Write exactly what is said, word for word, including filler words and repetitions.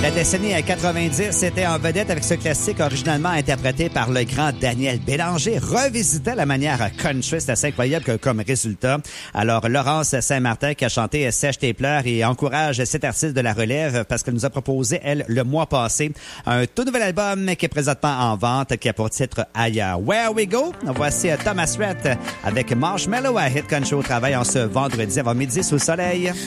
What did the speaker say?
La décennie quatre-vingt-dix, c'était en vedette avec ce classique originalement interprété par le grand Daniel Bélanger, revisité la manière country. C'est assez incroyable comme résultat. Alors, Laurence Saint-Martin qui a chanté Sèche tes pleurs et encourage cet artiste de la relève parce qu'elle nous a proposé, elle, le mois passé, un tout nouvel album qui est présentement en vente, qui a pour titre Ailleurs. Where We Go? Voici Thomas Rhett avec Marshmallow à Hit Country au travail en ce vendredi avant midi sous le soleil.